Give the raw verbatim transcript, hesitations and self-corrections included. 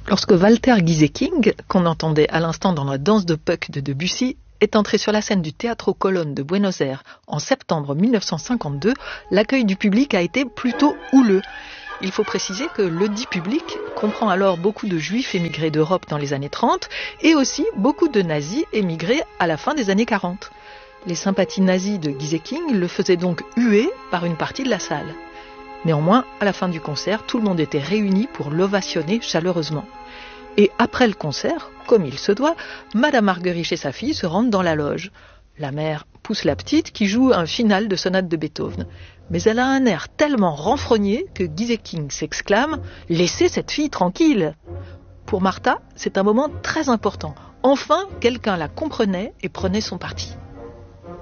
Lorsque Walter Gieseking, qu'on entendait à l'instant dans la danse de Puck de Debussy, est entré sur la scène du Teatro Colón de Buenos Aires en septembre mille neuf cent cinquante-deux, l'accueil du public a été plutôt houleux. Il faut préciser que le dit public comprend alors beaucoup de juifs émigrés d'Europe dans les années trente et aussi beaucoup de nazis émigrés à la fin des années quarante. Les sympathies nazies de Gieseking le faisaient donc huer par une partie de la salle. Néanmoins, à la fin du concert, tout le monde était réuni pour l'ovationner chaleureusement. Et après le concert, comme il se doit, Madame Marguerite et sa fille se rendent dans la loge. La mère pousse la petite qui joue un final de sonate de Beethoven. Mais elle a un air tellement renfrogné que Gieseking s'exclame « Laissez cette fille tranquille !» Pour Martha, c'est un moment très important. Enfin, quelqu'un la comprenait et prenait son parti.